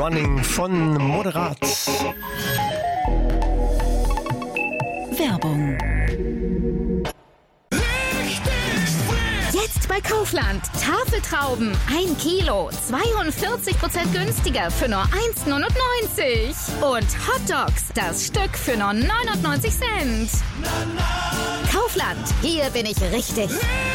Running von Moderat. Werbung. Jetzt bei Kaufland. Tafeltrauben 1 Kilo, 42% günstiger für nur 1,99 €. Und Hotdogs, das Stück für nur 99 Cent. Kaufland, hier bin ich richtig.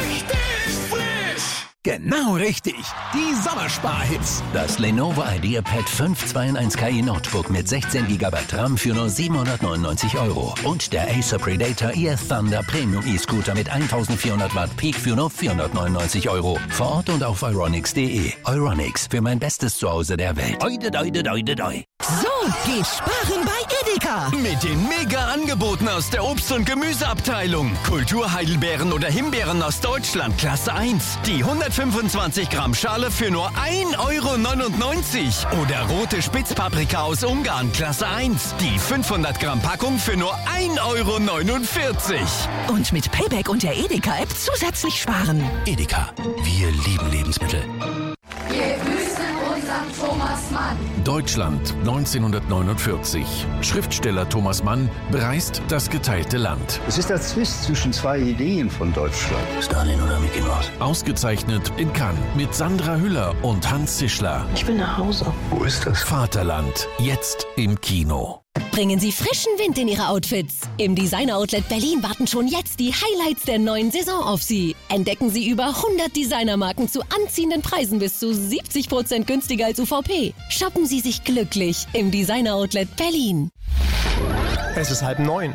Genau richtig. Die Sommersparhits. Das Lenovo IdeaPad 5-2-in-1 KI Notebook mit 16 GB RAM für nur 799 € und der Acer Predator EF Thunder Premium E-Scooter mit 1400 Watt Peak für nur 499 €. Vor Ort und auf euronics.de. Euronics, für mein bestes Zuhause der Welt. Oide, doide, doide, doi. So geht sparen bei Edeka. Mit den Mega-Angeboten aus der Obst- und Gemüseabteilung. Kulturheidelbeeren oder Himbeeren aus Deutschland, Klasse 1. Die 125 Gramm Schale für nur 1,99 € oder rote Spitzpaprika aus Ungarn, Klasse 1. Die 500 Gramm Packung für nur 1,49 €. Und mit Payback und der Edeka-App zusätzlich sparen. Edeka, wir lieben Lebensmittel. Wir grüßen unseren Thomas Mann. Deutschland 1949. Schriftsteller Thomas Mann bereist das geteilte Land. Es ist der Zwist zwischen zwei Ideen von Deutschland. Stalin oder Mickey Mouse? Ausgezeichnet in Cannes mit Sandra Hüller und Hans Zischler. Ich will nach Hause. Wo ist das? Vaterland, jetzt im Kino. Bringen Sie frischen Wind in Ihre Outfits. Im Designer Outlet Berlin warten schon jetzt die Highlights der neuen Saison auf Sie. Entdecken Sie über 100 Designermarken zu anziehenden Preisen bis zu 70% günstiger als UVP. Shoppen Sie sich glücklich im Designer Outlet Berlin. Es ist 8:30.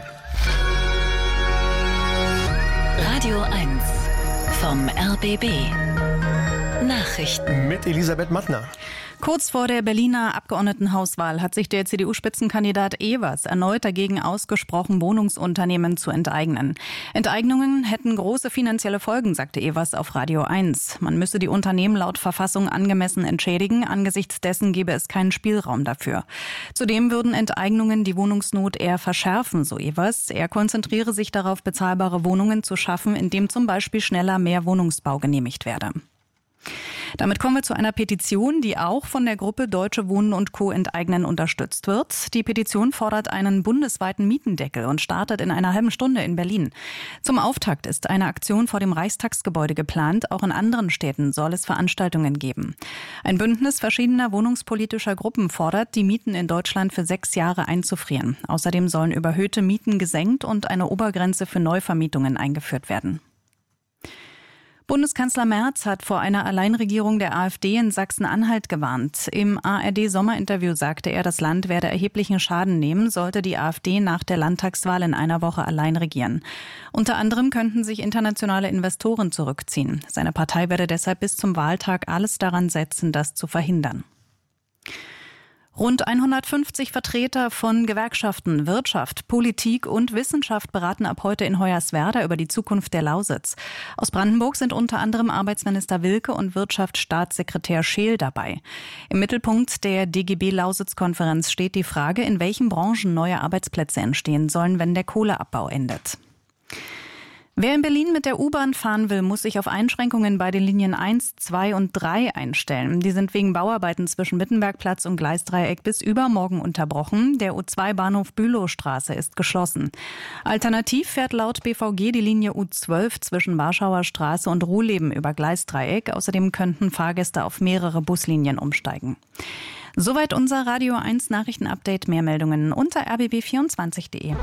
Radio 1 vom RBB. Nachrichten. Mit Elisabeth Mattner. Kurz vor der Berliner Abgeordnetenhauswahl hat sich der CDU-Spitzenkandidat Ewers erneut dagegen ausgesprochen, Wohnungsunternehmen zu enteignen. Enteignungen hätten große finanzielle Folgen, sagte Ewers auf Radio 1. Man müsse die Unternehmen laut Verfassung angemessen entschädigen. Angesichts dessen gebe es keinen Spielraum dafür. Zudem würden Enteignungen die Wohnungsnot eher verschärfen, so Ewers. Er konzentriere sich darauf, bezahlbare Wohnungen zu schaffen, indem zum Beispiel schneller mehr Wohnungsbau genehmigt werde. Damit kommen wir zu einer Petition, die auch von der Gruppe Deutsche Wohnen und Co. enteignen unterstützt wird. Die Petition fordert einen bundesweiten Mietendeckel und startet in einer halben Stunde in Berlin. Zum Auftakt ist eine Aktion vor dem Reichstagsgebäude geplant. Auch in anderen Städten soll es Veranstaltungen geben. Ein Bündnis verschiedener wohnungspolitischer Gruppen fordert, die Mieten in Deutschland für 6 Jahre einzufrieren. Außerdem sollen überhöhte Mieten gesenkt und eine Obergrenze für Neuvermietungen eingeführt werden. Bundeskanzler Merz hat vor einer Alleinregierung der AfD in Sachsen-Anhalt gewarnt. Im ARD-Sommerinterview sagte er, das Land werde erheblichen Schaden nehmen, sollte die AfD nach der Landtagswahl in einer Woche allein regieren. Unter anderem könnten sich internationale Investoren zurückziehen. Seine Partei werde deshalb bis zum Wahltag alles daran setzen, das zu verhindern. Rund 150 Vertreter von Gewerkschaften, Wirtschaft, Politik und Wissenschaft beraten ab heute in Hoyerswerda über die Zukunft der Lausitz. Aus Brandenburg sind unter anderem Arbeitsminister Wilke und Wirtschaftsstaatssekretär Scheel dabei. Im Mittelpunkt der DGB-Lausitz-Konferenz steht die Frage, in welchen Branchen neue Arbeitsplätze entstehen sollen, wenn der Kohleabbau endet. Wer in Berlin mit der U-Bahn fahren will, muss sich auf Einschränkungen bei den Linien 1, 2 und 3 einstellen. Die sind wegen Bauarbeiten zwischen Wittenbergplatz und Gleisdreieck bis übermorgen unterbrochen. Der U2-Bahnhof Bülowstraße ist geschlossen. Alternativ fährt laut BVG die Linie U12 zwischen Warschauer Straße und Ruhleben über Gleisdreieck. Außerdem könnten Fahrgäste auf mehrere Buslinien umsteigen. Soweit unser Radio 1 Nachrichtenupdate. Mehr Meldungen unter rbb24.de.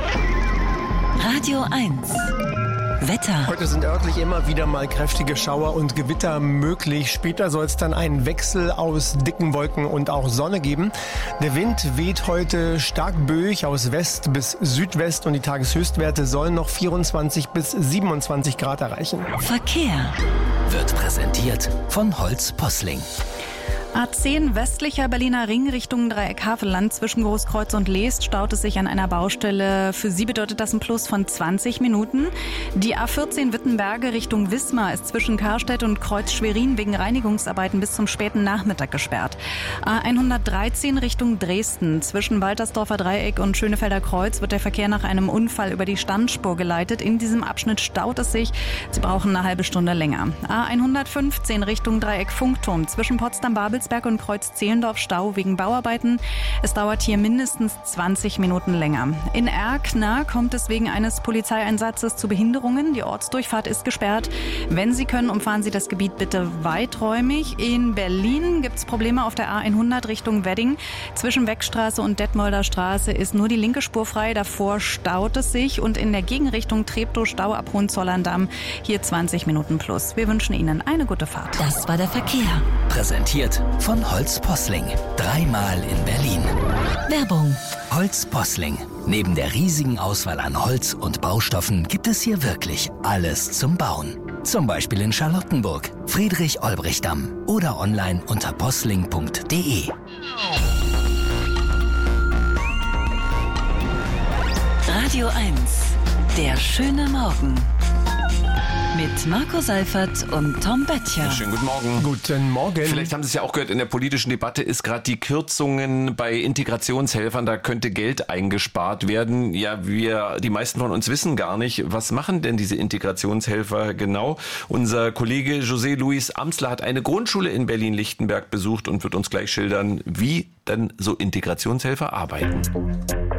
Radio 1 Wetter. Heute sind örtlich immer wieder mal kräftige Schauer und Gewitter möglich. Später soll es dann einen Wechsel aus dicken Wolken und auch Sonne geben. Der Wind weht heute stark böig aus West bis Südwest und die Tageshöchstwerte sollen noch 24 bis 27 Grad erreichen. Verkehr Wird präsentiert von Holz Posling. A10 westlicher Berliner Ring Richtung Dreieck-Havelland zwischen Großkreuz und Leest staut es sich an einer Baustelle. Für Sie bedeutet das ein Plus von 20 Minuten. Die A14 Wittenberge Richtung Wismar ist zwischen Karstedt und Kreuz-Schwerin wegen Reinigungsarbeiten bis zum späten Nachmittag gesperrt. A113 Richtung Dresden zwischen Waltersdorfer Dreieck und Schönefelder Kreuz wird der Verkehr nach einem Unfall über die Standspur geleitet. In diesem Abschnitt staut es sich. Sie brauchen eine halbe Stunde länger. A115 Richtung Dreieck Funkturm zwischen Potsdam-Babelsberg Kreuzberg und Kreuz-Zehlendorf Stau wegen Bauarbeiten. Es dauert hier mindestens 20 Minuten länger. In Erkner kommt es wegen eines Polizeieinsatzes zu Behinderungen. Die Ortsdurchfahrt ist gesperrt. Wenn Sie können, umfahren Sie das Gebiet bitte weiträumig. In Berlin gibt es Probleme auf der A100 Richtung Wedding. Zwischen Weckstraße und Detmolder Straße ist nur die linke Spur frei. Davor staut es sich. Und in der Gegenrichtung Treptow-Stau ab Hohenzollern-Damm. Hier 20 Minuten plus. Wir wünschen Ihnen eine gute Fahrt. Das war der Verkehr. Präsentiert von Holz Posling. 3-mal in Berlin. Werbung. Holz Posling. Neben der riesigen Auswahl an Holz und Baustoffen gibt es hier wirklich alles zum Bauen. Zum Beispiel in Charlottenburg, Friedrich-Olbrich-Damm oder online unter posling.de. Radio 1. Der schöne Morgen. Mit Marco Seifert und Tom Böttcher. Schönen guten Morgen. Guten Morgen. Vielleicht haben Sie es ja auch gehört, in der politischen Debatte ist gerade die Kürzungen bei Integrationshelfern, da könnte Geld eingespart werden. Ja, die meisten von uns wissen gar nicht, was machen denn diese Integrationshelfer genau? Unser Kollege José Luis Amsler hat eine Grundschule in Berlin-Lichtenberg besucht und wird uns gleich schildern, wie dann so Integrationshelfer arbeiten.